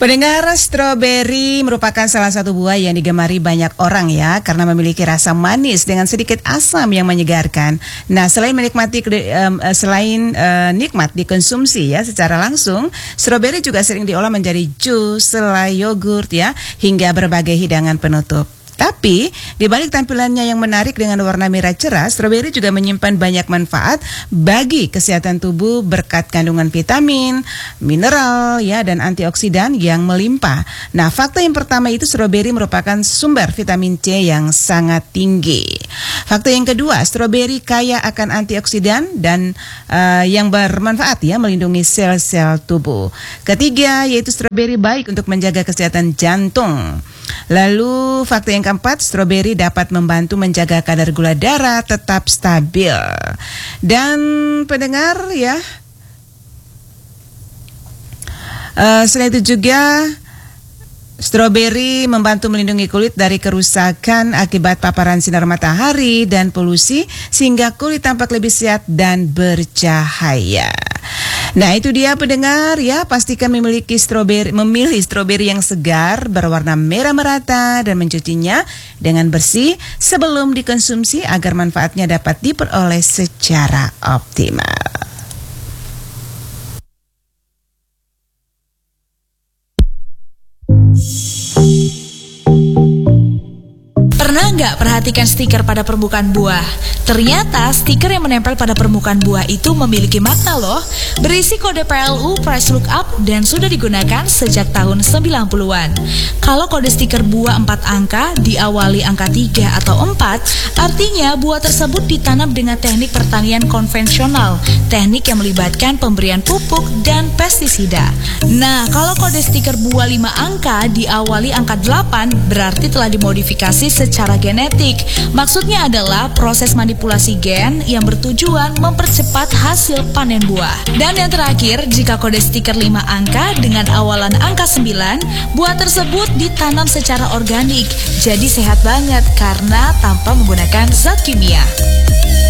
Pendengar, stroberi merupakan salah satu buah yang digemari banyak orang ya, karena memiliki rasa manis dengan sedikit asam yang menyegarkan. Nah, selain nikmat dikonsumsi ya secara langsung, stroberi juga sering diolah menjadi jus, selai, yogurt ya, hingga berbagai hidangan penutup. Tapi, di balik tampilannya yang menarik dengan warna merah cerah, stroberi juga menyimpan banyak manfaat bagi kesehatan tubuh berkat kandungan vitamin, mineral, ya, dan antioksidan yang melimpah. Nah, fakta yang pertama itu stroberi merupakan sumber vitamin C yang sangat tinggi. Fakta yang kedua, stroberi kaya akan antioksidan dan yang bermanfaat ya, melindungi sel-sel tubuh. Ketiga, yaitu stroberi baik untuk menjaga kesehatan jantung. Lalu fakta yang keempat, stroberi dapat membantu menjaga kadar gula darah tetap stabil. Dan pendengar ya, selain itu juga stroberi membantu melindungi kulit dari kerusakan akibat paparan sinar matahari dan polusi sehingga kulit tampak lebih sehat dan bercahaya. Nah, itu dia pendengar ya, pastikan memilih stroberi yang segar, berwarna merah merata dan mencucinya dengan bersih sebelum dikonsumsi agar manfaatnya dapat diperoleh secara optimal. Pernah nggak perhatikan stiker pada permukaan buah? Ternyata stiker yang menempel pada permukaan buah itu memiliki makna loh. Berisi kode PLU Price Lookup dan sudah digunakan sejak tahun 90-an. Kalau kode stiker buah 4 angka diawali angka 3 atau 4, artinya buah tersebut ditanam dengan teknik pertanian konvensional, teknik yang melibatkan pemberian pupuk dan pestisida. Nah, kalau kode stiker buah 5 angka diawali angka 8, berarti telah dimodifikasi secara genetik. Maksudnya adalah proses manipulasi gen yang bertujuan mempercepat hasil panen buah. Dan yang terakhir, jika kode stiker 5 angka dengan awalan angka 9, buah tersebut ditanam secara organik. Jadi sehat banget karena tanpa menggunakan zat kimia.